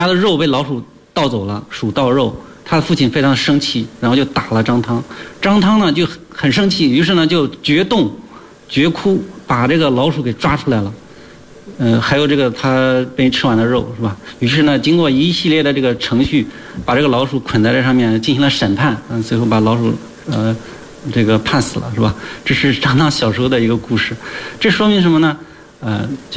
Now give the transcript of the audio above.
他的肉被老鼠盗走了，鼠盗肉。他的父亲非常生气，然后就打了张汤。张汤呢就很生气，于是呢就决斗、决哭，把这个老鼠给抓出来了。还有这个他被吃完的肉是吧？于是呢，经过一系列的这个程序，把这个老鼠捆在这上面进行了审判，最后把老鼠这个判死了是吧？这是张汤小时候的一个故事。这说明什么呢？